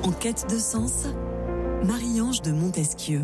En quête de sens, Marie-Ange de Montesquieu.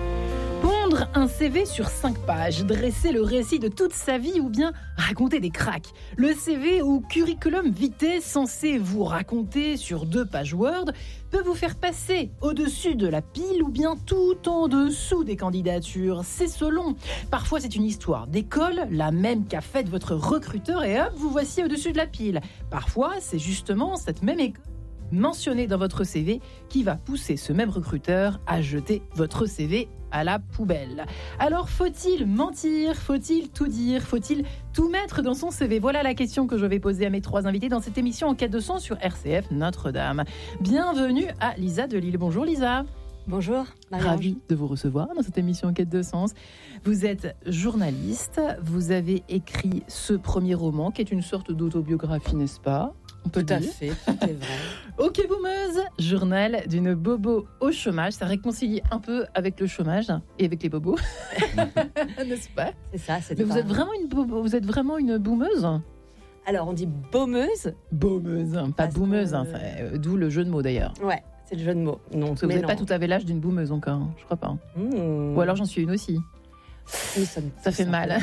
Pondre un CV sur 5 pages, dresser le récit de toute sa vie ou bien raconter des cracks. Le CV ou curriculum vitae censé vous raconter sur 2 pages Word peut vous faire passer au-dessus de la pile ou bien tout en dessous des candidatures. C'est selon. Parfois c'est une histoire d'école, la même qu'a faite votre recruteur et hop, vous voici au-dessus de la pile. Parfois c'est justement cette même école mentionné dans votre CV qui va pousser ce même recruteur à jeter votre CV à la poubelle. Alors faut-il mentir ? Faut-il tout dire ? Faut-il tout mettre dans son CV ? Voilà la question que je vais poser à mes 3 invités dans cette émission En quête de sens sur RCF Notre-Dame. Bienvenue à Lisa Delille. Bonjour Lisa. Bonjour, Marie-Ange. Ravie de vous recevoir dans cette émission En quête de sens. Vous êtes journaliste, vous avez écrit ce premier roman qui est une sorte d'autobiographie, n'est-ce pas ? On peut Tout à dire. fait, tout est vrai. Ok Boomeuse, journal d'une bobo au chômage. Ça réconcilie un peu avec le chômage et avec les bobos, n'est-ce pas ? C'est ça, c'est Mais vous êtes vraiment une bobo, vous êtes vraiment une boomeuse ? Alors, on dit baumeuse. Boomeuse, pas Parce boomeuse, que- d'où le jeu de mots d'ailleurs. Ouais, c'est le jeu de mots. Non, Parce que vous mais n'êtes pas non. tout à fait l'âge d'une boomeuse encore, hein, je crois pas. Mmh. Ou alors j'en suis une aussi. Nous sommes Ça tous fait un mal.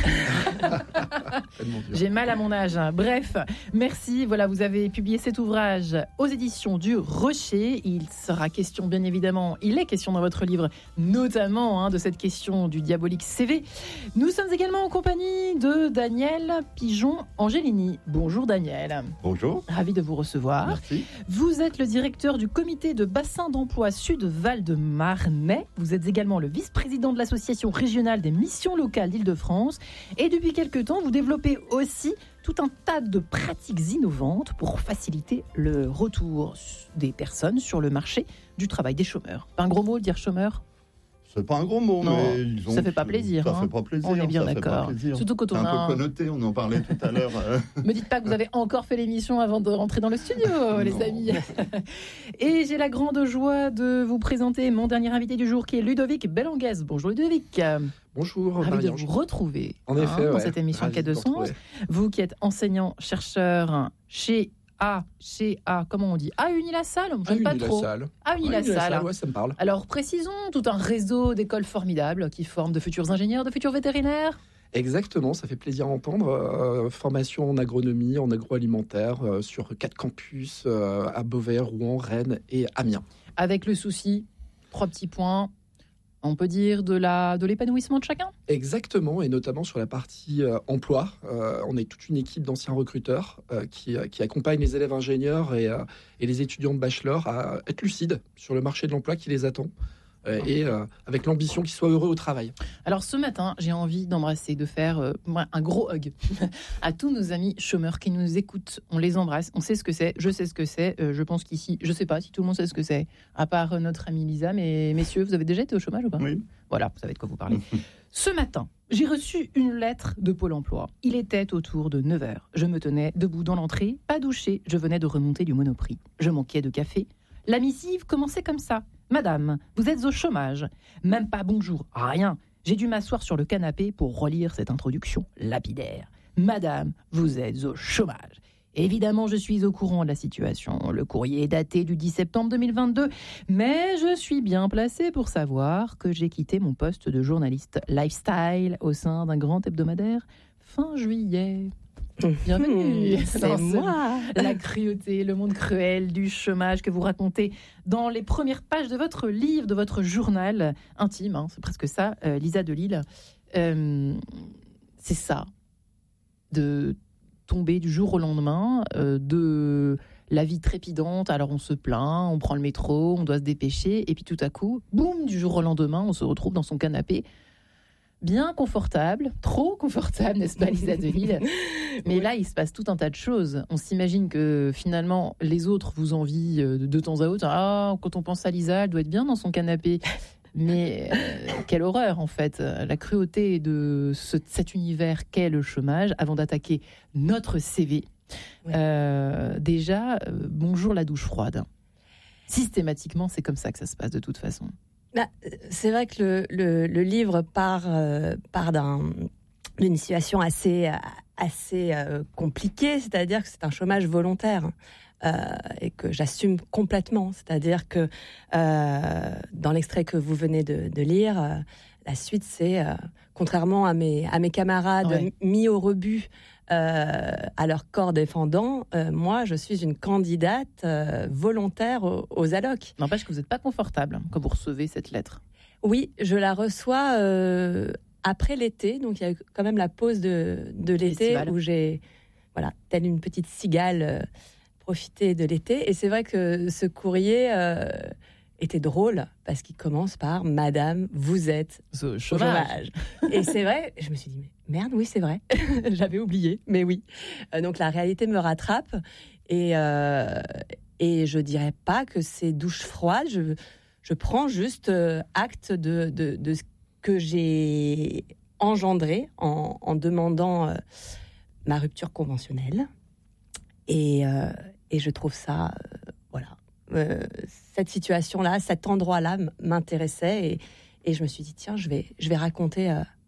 Tellement dur. J'ai mal à mon âge. Bref, merci. Voilà, vous avez publié cet ouvrage aux éditions du Rocher. Il sera question, bien évidemment, il est question dans votre livre, notamment de cette question du diabolique CV. Nous sommes également en compagnie de Daniel Pigeon-Angelini. Bonjour Daniel. Bonjour. Ravi de vous recevoir. Merci. Vous êtes le directeur du comité de bassin d'emploi Sud-Val-de-Marne. Vous êtes également le vice-président de l'association régionale des missions locales d'Île-de-France. Et depuis quelques temps, vous développez aussi tout un tas de pratiques innovantes pour faciliter le retour des personnes sur le marché du travail des chômeurs. Pas un gros mot de dire chômeur ? C'est pas un gros mot, Non, mais ils ont. ça fait pas plaisir, Ça hein. fait pas plaisir. On est bien ça fait pas d'accord. plaisir. Surtout quand C'est on a un peu connoté, on en parlait tout à l'heure. Me dites pas que vous avez encore fait l'émission avant de rentrer dans le studio, les Non. amis. Et j'ai la grande joie de vous présenter mon dernier invité du jour qui est Ludovic Bellanguez. Bonjour Ludovic. Bonjour, Ravi de Marie-Ange. vous retrouver En effet, dans ouais. cette émission Ravi Quête de vous sens. retrouver. Vous qui êtes enseignant-chercheur chez comment on dit A Unilassal, j'aime pas trop. A Unilassal. Ouais, ça me parle. Alors précisons, tout un réseau d'écoles formidables qui forment de futurs ingénieurs, de futurs vétérinaires. Exactement, ça fait plaisir à entendre. Formation en agronomie, en agroalimentaire, sur 4 campus, à Beauvais, Rouen, Rennes et Amiens. Avec le souci, 3 petits points, on peut dire de l'épanouissement de chacun. Exactement, et notamment sur la partie emploi. On est toute une équipe d'anciens recruteurs qui accompagnent les élèves ingénieurs et les étudiants de bachelor à être lucides sur le marché de l'emploi qui les attend. Et avec l'ambition qu'ils soient heureux au travail. Alors ce matin, j'ai envie d'embrasser, de faire un gros hug à tous nos amis chômeurs qui nous écoutent. On les embrasse, on sait ce que c'est, je sais ce que c'est. Je pense qu'ici, je ne sais pas si tout le monde sait ce que c'est, à part notre amie Lisa. Mais messieurs, vous avez déjà été au chômage ou pas ? Oui. Voilà, vous savez de quoi vous parlez. Ce matin, j'ai reçu une lettre de Pôle emploi. Il était autour de 9h. Je me tenais debout dans l'entrée, pas douché. Je venais de remonter du Monoprix. Je manquais de café. La missive commençait comme ça. Madame, vous êtes au chômage. Même pas bonjour, rien. J'ai dû m'asseoir sur le canapé pour relire cette introduction lapidaire. Madame, vous êtes au chômage. Évidemment, je suis au courant de la situation. Le courrier est daté du 10 septembre 2022, mais je suis bien placée pour savoir que j'ai quitté mon poste de journaliste lifestyle au sein d'un grand hebdomadaire fin juillet. Bienvenue. C'est dans moi. La cruauté, le monde cruel du chômage que vous racontez dans les premières pages de votre livre, de votre journal intime, hein, c'est presque ça, Lisa Delille. C'est ça, de tomber du jour au lendemain, de la vie trépidante, alors on se plaint, on prend le métro, on doit se dépêcher, et puis tout à coup, boum, du jour au lendemain, on se retrouve dans son canapé, bien confortable, trop confortable, n'est-ce pas, Lisa Delille ? Mais Oui. là, il se passe tout un tas de choses. On s'imagine que finalement, les autres vous envient de temps à autre. Ah, quand on pense à Lisa, elle doit être bien dans son canapé. Mais quelle horreur, en fait. La cruauté de cet univers qu'est le chômage, avant d'attaquer notre CV. Ouais. Déjà, bonjour la douche froide. Systématiquement, c'est comme ça que ça se passe de toute façon. Bah, c'est vrai que le livre part d'une situation assez compliquée, c'est-à-dire que c'est un chômage volontaire. et que j'assume complètement. C'est-à-dire que dans l'extrait que vous venez de lire, la suite, c'est contrairement à mes camarades mis au rebut à leur corps défendant, moi, je suis une candidate volontaire aux allocs. N'empêche que vous n'êtes pas confortable quand vous recevez cette lettre. Oui, je la reçois après l'été, donc il y a eu quand même la pause de l'été Festival. où j'ai, telle une petite cigale, profité de l'été. Et c'est vrai que ce courrier était drôle parce qu'il commence par « Madame, vous êtes au chômage ». Et c'est vrai, je me suis dit « mais merde, oui, c'est vrai, j'avais oublié, mais oui ». Donc la réalité me rattrape et je dirais pas que c'est douche froide, je prends juste acte de ce que j'ai engendré en demandant ma rupture conventionnelle. Et je trouve ça, cette situation-là, cet endroit-là m'intéressait et je me suis dit tiens, je vais raconter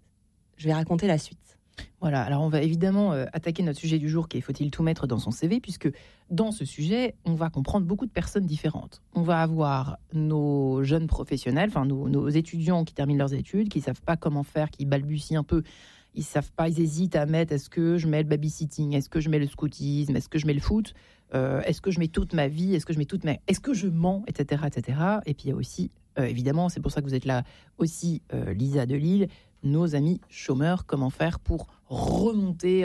la suite. Voilà, alors on va évidemment attaquer notre sujet du jour qui est faut-il tout mettre dans son CV, puisque dans ce sujet, on va comprendre beaucoup de personnes différentes. On va avoir nos jeunes professionnels, enfin nos étudiants qui terminent leurs études, qui ne savent pas comment faire, qui balbutient un peu, ils savent pas, ils hésitent à mettre est-ce que je mets le babysitting, est-ce que je mets le scoutisme, est-ce que je mets le foot, est-ce que je mets toute ma vie, est-ce que je mens, etc. Et puis il y a aussi, évidemment, c'est pour ça que vous êtes là aussi, Lisa de Lille, nos amis chômeurs, comment faire pour remonter,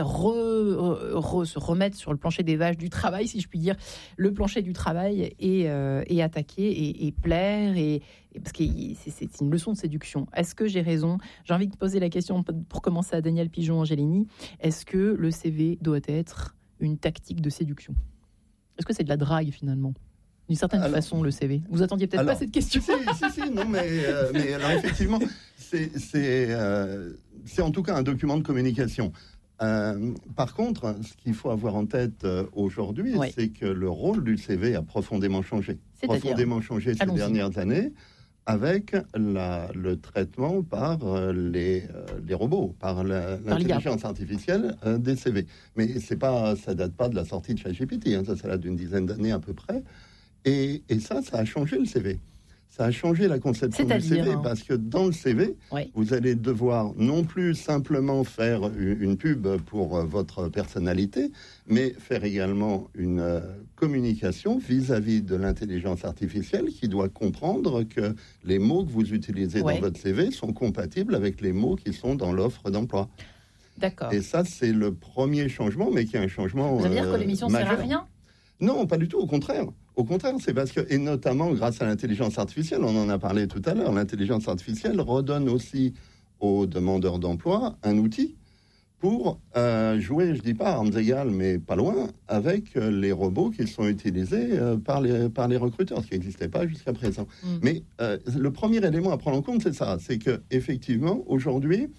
se remettre sur le plancher des vaches du travail, si je puis dire, le plancher du travail et attaquer et plaire, parce que c'est une leçon de séduction. Est-ce que j'ai raison ? J'ai envie de poser la question pour commencer à Daniel Pigeon-Angelini. Est-ce que le CV doit être une tactique de séduction ? Est-ce que c'est de la drague finalement ? D'une certaine façon, le CV. Vous attendiez peut-être pas cette question. Si, non, mais alors effectivement, c'est en tout cas un document de communication. Par contre, ce qu'il faut avoir en tête aujourd'hui, c'est que le rôle du CV a profondément changé. Ces dernières années, avec le traitement par les robots, par l'intelligence artificielle des CV. Mais ça date pas de la sortie de ChatGPT, ça date d'une dizaine d'années à peu près. Et ça a changé le CV. Ça a changé la conception du CV, parce que dans le CV, vous allez devoir non plus simplement faire une pub pour votre personnalité, mais faire également une communication vis-à-vis de l'intelligence artificielle qui doit comprendre que les mots que vous utilisez dans votre CV sont compatibles avec les mots qui sont dans l'offre d'emploi. D'accord. Et ça, c'est le premier changement, mais qui est un changement Ça veut dire que l'émission ne sert à rien ? Non, pas du tout, au contraire. Au contraire, c'est parce que, et notamment grâce à l'intelligence artificielle, on en a parlé tout à l'heure, l'intelligence artificielle redonne aussi aux demandeurs d'emploi un outil pour jouer, je dis pas à armes égales, mais pas loin, avec les robots qui sont utilisés par les recruteurs, ce qui n'existait pas jusqu'à présent. Mais le premier élément à prendre en compte, c'est ça, c'est que effectivement, aujourd'hui,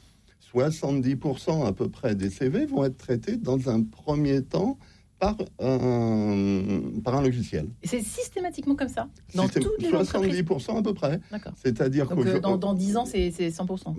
70% à peu près des CV vont être traités dans un premier temps par un logiciel. Et c'est systématiquement comme ça dans toutes les 70% à peu près. D'accord. C'est-à-dire que dans 10 ans, c'est 100%.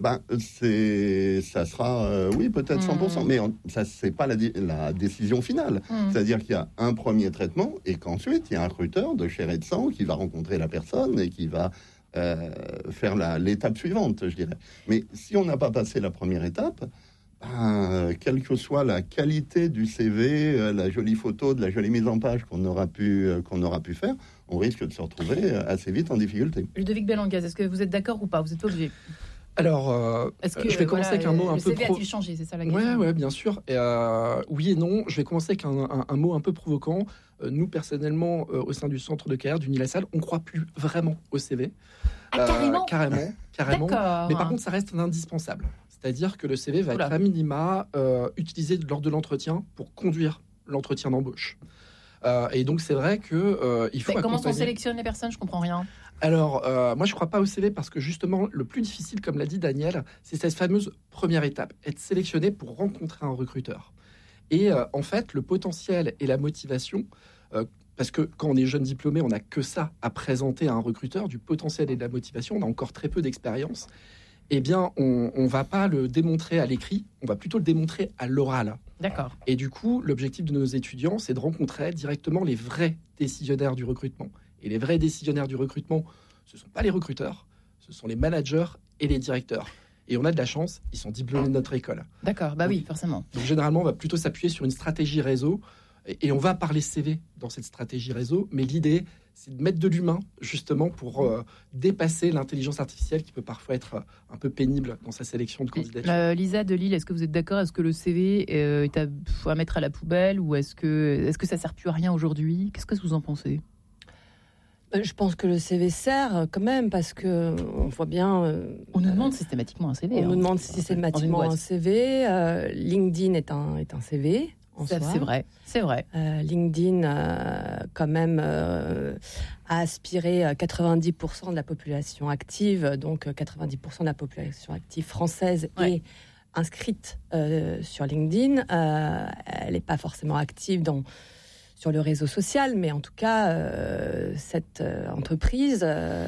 Ça sera, oui, peut-être 100%, mais ça, c'est pas la décision finale. C'est-à-dire qu'il y a un premier traitement et qu'ensuite, il y a un recruteur de chair et de sang qui va rencontrer la personne et qui va faire l'étape suivante, je dirais. Mais si on n'a pas passé la première étape, quelle que soit la qualité du CV, la jolie photo, de la jolie mise en page qu'on aura pu faire, on risque de se retrouver assez vite en difficulté. Ludovic Bellangaz, est-ce que vous êtes d'accord ou pas ? Vous êtes pas obligé. Alors, je vais commencer avec un mot un peu... Le CV a-t-il changé ? C'est ça la question. Ouais, bien sûr. Oui et non. Je vais commencer avec un mot un peu provoquant. Nous, personnellement, au sein du centre de carrière du Nil-la-Salle, on ne croit plus vraiment au CV. Carrément. D'accord. Mais par contre, ça reste un indispensable. C'est-à-dire que le CV va être à minima utilisé lors de l'entretien pour conduire l'entretien d'embauche. Et donc, c'est vrai que il faut comment on sélectionne les personnes ? Je comprends rien. Alors, moi, je ne crois pas au CV parce que justement, le plus difficile, comme l'a dit Daniel, c'est cette fameuse première étape, être sélectionné pour rencontrer un recruteur. Et en fait, le potentiel et la motivation, parce que quand on est jeune diplômé, on n'a que ça à présenter à un recruteur, du potentiel et de la motivation, on a encore très peu d'expérience. eh bien, on ne va pas le démontrer à l'écrit, on va plutôt le démontrer à l'oral. D'accord. Et du coup, l'objectif de nos étudiants, c'est de rencontrer directement les vrais décisionnaires du recrutement. Et les vrais décisionnaires du recrutement, ce ne sont pas les recruteurs, ce sont les managers et les directeurs. Et on a de la chance, ils sont diplômés de notre école. D'accord, oui, forcément. Donc généralement, on va plutôt s'appuyer sur une stratégie réseau et on va parler CV dans cette stratégie réseau. Mais l'idée, c'est de mettre de l'humain, justement, pour dépasser l'intelligence artificielle qui peut parfois être un peu pénible dans sa sélection de candidatures. Lisa de Lille, est-ce que vous êtes d'accord ? Est-ce que le CV est à mettre à la poubelle ou est-ce que ça ne sert plus à rien aujourd'hui ? Qu'est-ce que vous en pensez ? Je pense que le CV sert quand même parce que on voit bien. On nous demande systématiquement un CV. On nous demande systématiquement un CV. LinkedIn est un CV. C'est vrai. LinkedIn, quand même, a aspiré 90% de la population active, donc 90% de la population active française est inscrite sur LinkedIn. Elle n'est pas forcément active sur le réseau social, mais en tout cas, cette entreprise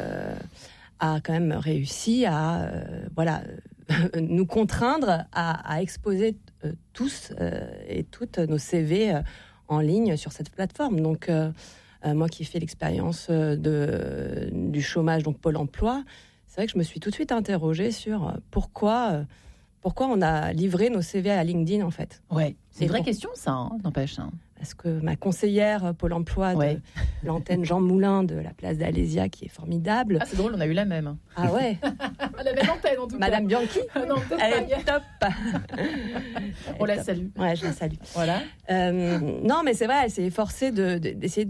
a quand même réussi à nous contraindre à exposer tous et toutes nos CV en ligne sur cette plateforme. Donc, moi qui ai fait l'expérience du chômage, donc Pôle emploi, c'est vrai que je me suis tout de suite interrogée sur pourquoi on a livré nos CV à LinkedIn, en fait. Ouais, c'est une vraie question, ça, n'empêche. Parce que ma conseillère Pôle emploi de l'antenne Jean Moulin de la place d'Alésia, qui est formidable. Ah, c'est drôle, on a eu la même. Ah ouais. La même antenne, en tout cas. Madame Bianchi. Non, elle est top. On la salue. Ouais, je la salue. Voilà. Non, mais c'est vrai, elle s'est efforcée d'essayer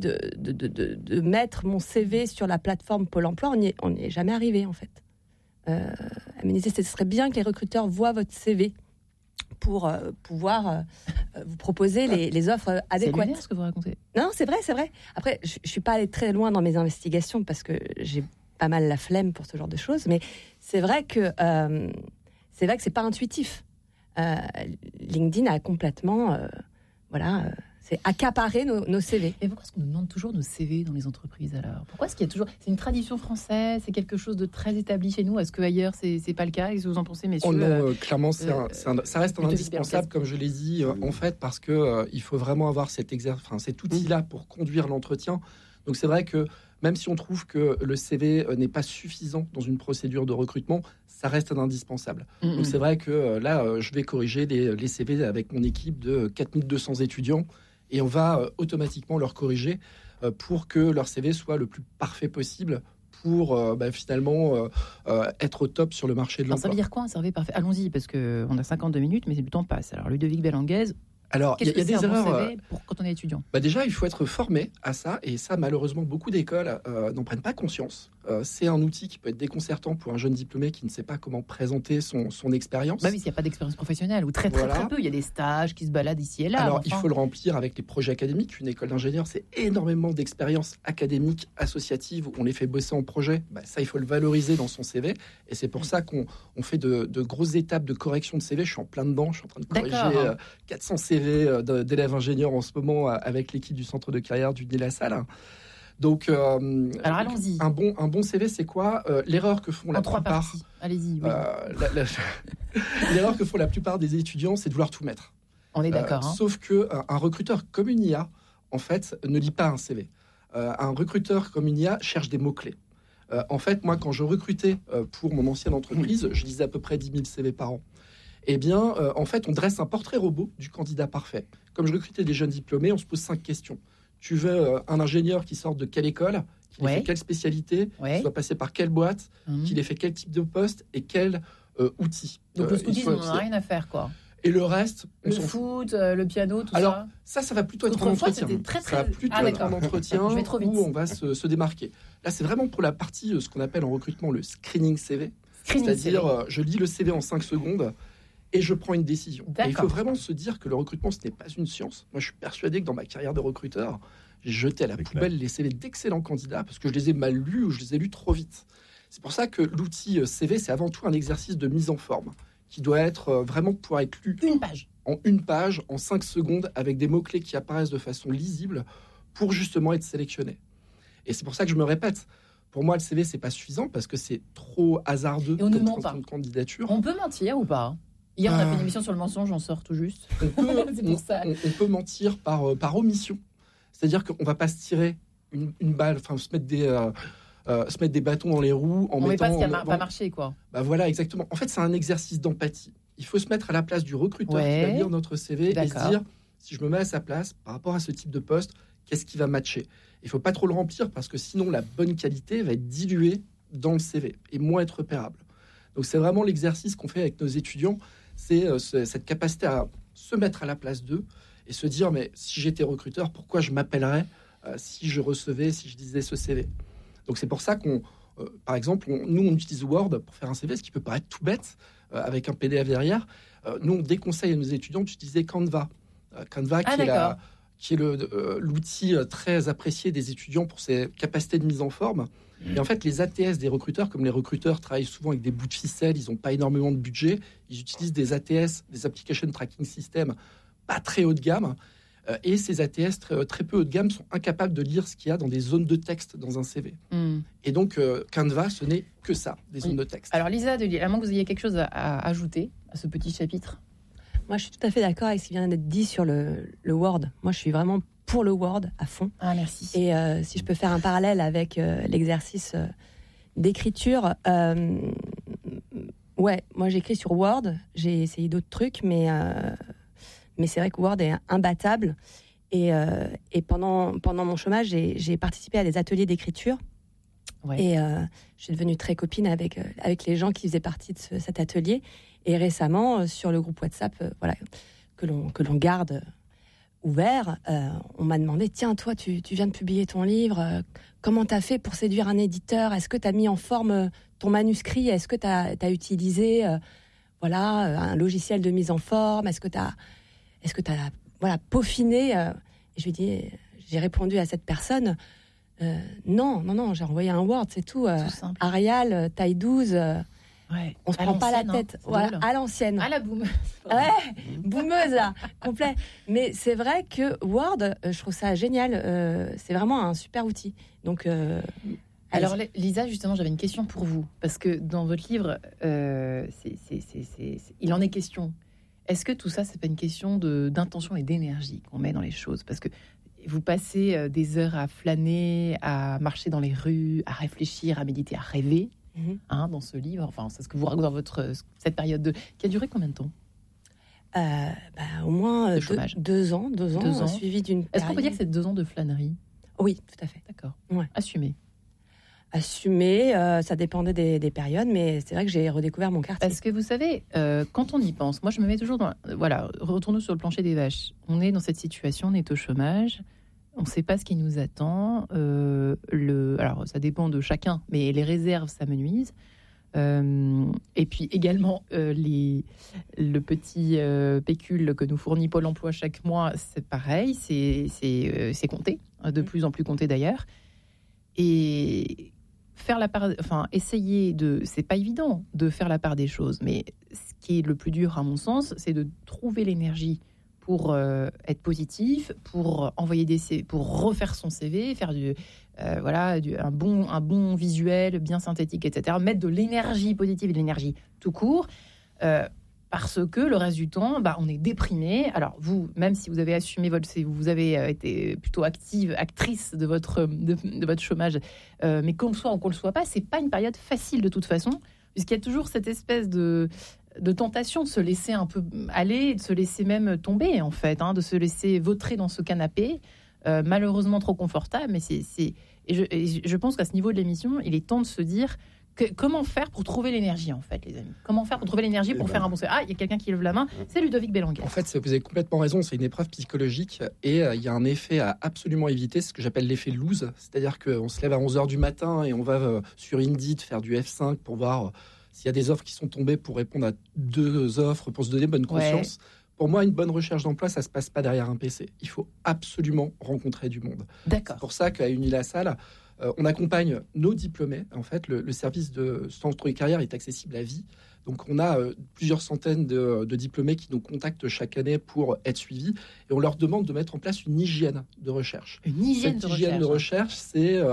de mettre mon CV sur la plateforme Pôle emploi. On n'y est jamais arrivé, en fait. Elle me disait, ce serait bien que les recruteurs voient votre CV pour pouvoir vous proposer les offres adéquates. C'est ce que vous racontez. Non, c'est vrai. Après, je ne suis pas allée très loin dans mes investigations parce que j'ai pas mal la flemme pour ce genre de choses, mais c'est vrai que c'est pas intuitif. LinkedIn a complètement, c'est accaparer nos CV. Et pourquoi est-ce qu'on nous demande toujours nos CV dans les entreprises alors ? Pourquoi est-ce qu'il y a toujours... C'est une tradition française, c'est quelque chose de très établi chez nous. Est-ce qu'ailleurs, c'est pas le cas ? Qu'est-ce que vous en pensez, messieurs ? Non, clairement, ça reste un indispensable, comme je l'ai dit, en fait, parce que il faut vraiment avoir cet outil-là pour conduire l'entretien. Donc c'est vrai que même si on trouve que le CV n'est pas suffisant dans une procédure de recrutement, ça reste un indispensable. Donc c'est vrai que là, je vais corriger les CV avec mon équipe de 4200 étudiants. Et on va automatiquement leur corriger pour que leur CV soit le plus parfait possible pour finalement être au top sur le marché de l'emploi. Alors ça veut dire quoi un CV parfait ? Allons-y, parce qu'on a 52 minutes, mais le temps passe. Alors Ludovic Belenguez, alors, il y a des erreurs quand on est étudiant. Déjà, il faut être formé à ça, et ça, malheureusement, beaucoup d'écoles n'en prennent pas conscience. C'est un outil qui peut être déconcertant pour un jeune diplômé qui ne sait pas comment présenter son expérience. Oui, s'il n'y a pas d'expérience professionnelle, ou très peu. Il y a des stages qui se baladent ici et là. Alors, il faut le remplir avec les projets académiques. Une école d'ingénieur, c'est énormément d'expériences académiques, associatives, où on les fait bosser en projet. Ça, il faut le valoriser dans son CV, et c'est pour ça qu'on fait de grosses étapes de correction de CV. Je suis en plein dedans, je suis en train de corriger 400 CV d'élèves ingénieurs en ce moment avec l'équipe du centre de carrière du Nez-la-Salle. Donc, alors allons-y. Un bon CV, c'est quoi ? L'erreur que font la plupart. Allez-y. Oui. L'erreur que font la plupart des étudiants, c'est de vouloir tout mettre. On est d'accord. Sauf que un recruteur comme une IA, en fait, ne lit pas un CV. Un recruteur comme une IA cherche des mots-clés. En fait, moi, quand je recrutais pour mon ancienne entreprise, je lisais à peu près 10 000 CV par an. Eh bien, en fait, on dresse un portrait robot du candidat parfait. Comme je recrutais des jeunes diplômés, on se pose 5 questions. Tu veux un ingénieur qui sort de quelle école, qu'il ait fait quelle spécialité, qu'il soit passé par quelle boîte, qu'il ait fait quel type de poste et quel outil. Donc le scoutisme, on n'en a rien à faire, quoi. Et le reste, le foot, le piano, tout ça. Alors, ça va plutôt être en entretien. Ça va plutôt être en entretien où on va se démarquer. Là, c'est vraiment pour la partie, ce qu'on appelle en recrutement le screening CV. C'est-à-dire, je lis le CV en 5 secondes et je prends une décision. Et il faut vraiment se dire que le recrutement, ce n'est pas une science. Moi, je suis persuadé que dans ma carrière de recruteur, j'ai jeté à la poubelle les CV d'excellents candidats parce que je les ai mal lus ou je les ai lus trop vite. C'est pour ça que l'outil CV, c'est avant tout un exercice de mise en forme qui doit être vraiment pouvoir être lu en une page, en 5 secondes, avec des mots-clés qui apparaissent de façon lisible pour justement être sélectionné. Et c'est pour ça que je me répète, pour moi, le CV, c'est pas suffisant parce que c'est trop hasardeux et on ne ment comme pas. de candidature. On peut mentir ou pas? Hier, on a fait une émission sur le mensonge, j'en sors tout juste. C'est pour ça. On peut mentir par omission. C'est-à-dire qu'on va pas se tirer une balle, enfin se mettre des bâtons dans les roues on met pas ce qui n'a pas marché, quoi. Bah voilà, exactement. En fait, c'est un exercice d'empathie. Il faut se mettre à la place du recruteur qui va lire notre CV et se dire, si je me mets à sa place, par rapport à ce type de poste, qu'est-ce qui va matcher? Il faut pas trop le remplir parce que sinon, la bonne qualité va être diluée dans le CV et moins être repérable. Donc, c'est vraiment l'exercice qu'on fait avec nos étudiants, c'est cette capacité à se mettre à la place d'eux et se dire, mais si j'étais recruteur, pourquoi je m'appellerais si je disais ce CV? Donc, c'est pour ça qu'on, par exemple, nous, on utilise Word pour faire un CV, ce qui peut paraître tout bête, avec un PDF derrière. Nous, on déconseille à nos étudiants d'utiliser Canva. Canva, qui est l'outil très apprécié des étudiants pour ses capacités de mise en forme. Et en fait, les ATS des recruteurs, comme les recruteurs travaillent souvent avec des bouts de ficelle, ils n'ont pas énormément de budget, ils utilisent des ATS, des Application Tracking System, pas très haut de gamme. Et ces ATS très peu haut de gamme sont incapables de lire ce qu'il y a dans des zones de texte dans un CV. Et donc, Canva, ce n'est que ça, des zones de texte. Alors, Lisa, à moins que vous ayez quelque chose à ajouter à ce petit chapitre. Moi, je suis tout à fait d'accord avec ce qui vient d'être dit sur le Word. Moi, je suis vraiment pour le Word à fond. Ah, merci. Et si je peux faire un parallèle avec l'exercice d'écriture, moi, j'écris sur Word. J'ai essayé d'autres trucs, mais c'est vrai que Word est imbattable. Et pendant mon chômage, j'ai participé à des ateliers d'écriture. Ouais. Et je suis devenue très copine avec les gens qui faisaient partie de cet atelier. Et récemment, sur le groupe WhatsApp, que l'on garde ouvert, on m'a demandé, tiens, toi, tu viens de publier ton livre, comment t'as fait pour séduire un éditeur? Est-ce que t'as mis en forme ton manuscrit? Est-ce que t'as utilisé un logiciel de mise en forme? Est-ce que t'as peaufiné? Et je lui ai dit, j'ai répondu à cette personne, non, j'ai envoyé un Word, c'est tout. Arial, taille 12... on se prend pas la tête, à l'ancienne. À la boomeuse. Boomeuse là, complet. Mais c'est vrai que Word, je trouve ça génial. C'est vraiment un super outil. Donc, alors Lisa, justement, j'avais une question pour vous parce que dans votre livre, il en est question. Est-ce que tout ça, c'est pas une question d'intention et d'énergie qu'on met dans les choses? Parce que vous passez des heures à flâner, à marcher dans les rues, à réfléchir, à méditer, à rêver. Dans ce livre, enfin, c'est ce que vous racontez dans cette période qui a duré combien de temps? Au moins 2 ans, suivi d'une période. Est-ce qu'on peut dire que c'est 2 ans de flânerie? Oui, tout à fait. D'accord. Ouais. Assumé, ça dépendait des périodes, mais c'est vrai que j'ai redécouvert mon quartier. Parce que vous savez, quand on y pense, moi je me mets toujours retournons sur le plancher des vaches. On est dans cette situation, on est au chômage. On ne sait pas ce qui nous attend. Alors, ça dépend de chacun, mais les réserves s'amenuisent. Et puis également, le petit pécule que nous fournit Pôle emploi chaque mois, c'est pareil, c'est compté, de plus en plus compté d'ailleurs. Et faire la part, essayer de... C'est pas évident de faire la part des choses, mais ce qui est le plus dur, à mon sens, c'est de trouver l'énergie pour être positif, pour envoyer pour refaire son CV, faire un bon visuel bien synthétique, etc. Mettre de l'énergie positive et de l'énergie tout court, parce que le reste du temps, on est déprimé. Alors vous, même si vous avez assumé vous avez été plutôt actrice de votre chômage, mais qu'on le soit ou qu'on le soit pas, c'est pas une période facile de toute façon, puisqu'il y a toujours cette espèce de tentation de se laisser un peu aller, de se laisser même tomber en fait, de se laisser vautrer dans ce canapé, malheureusement trop confortable. Mais je pense qu'à ce niveau de l'émission, il est temps de se dire comment faire pour trouver l'énergie en fait, les amis. Comment faire pour trouver l'énergie pour faire un bon CV? Ah, il y a quelqu'un qui lève la main, c'est Ludovic Belenguer. En fait, vous avez complètement raison, c'est une épreuve psychologique et il y a un effet à absolument éviter, ce que j'appelle l'effet lose, c'est-à-dire qu'on se lève à 11h du matin et on va sur Indeed faire du F5 pour voir s'il y a des offres qui sont tombées pour répondre à 2 offres, pour se donner bonne conscience. Ouais. Pour moi, une bonne recherche d'emploi, ça ne se passe pas derrière un PC. Il faut absolument rencontrer du monde. D'accord. C'est pour ça qu'à Unilassal, on accompagne nos diplômés. En fait, le service de Centre de carrière est accessible à vie. Donc, on a plusieurs centaines de diplômés qui nous contactent chaque année pour être suivis et on leur demande de mettre en place une hygiène de recherche. Une hygiène Cette hygiène de recherche, c'est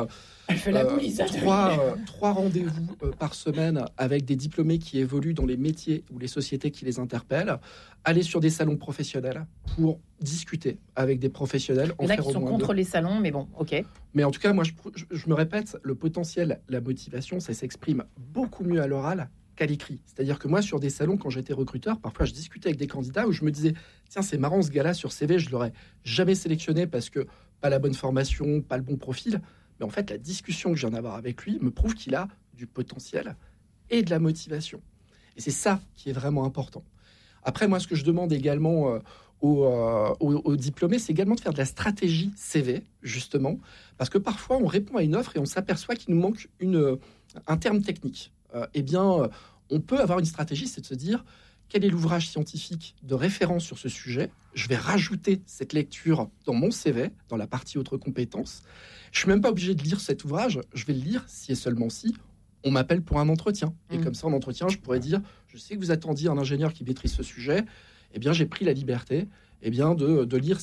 trois rendez-vous par semaine avec des diplômés qui évoluent dans les métiers ou les sociétés qui les interpellent, aller sur des salons professionnels pour discuter avec des professionnels. Il y en a qui sont contre les salons, mais bon, ok. Mais en tout cas, moi, je me répète, le potentiel, la motivation, ça s'exprime beaucoup mieux à l'oral qu'à l'écrit. C'est-à-dire que moi, sur des salons, quand j'étais recruteur, parfois, je discutais avec des candidats où je me disais, tiens, c'est marrant, ce gars-là, sur CV, je l'aurais jamais sélectionné parce que pas la bonne formation, pas le bon profil. Mais en fait, la discussion que je viens d'avoir avec lui me prouve qu'il a du potentiel et de la motivation. Et c'est ça qui est vraiment important. Après, moi, ce que je demande également aux diplômés, c'est également de faire de la stratégie CV, justement, parce que parfois, on répond à une offre et on s'aperçoit qu'il nous manque un terme technique. On peut avoir une stratégie, c'est de se dire quel est l'ouvrage scientifique de référence sur ce sujet. Je vais rajouter cette lecture dans mon CV, dans la partie autres compétences. Je suis même pas obligé de lire cet ouvrage. Je vais le lire si et seulement si on m'appelle pour un entretien. Et comme ça, en entretien, je pourrais dire, je sais que vous attendiez un ingénieur qui maîtrise ce sujet. Eh bien, j'ai pris la liberté de lire